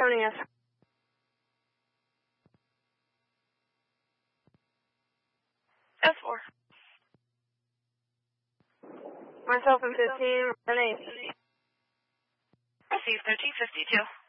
phoning us. S4. Myself and 15, Renee. Receive 1352.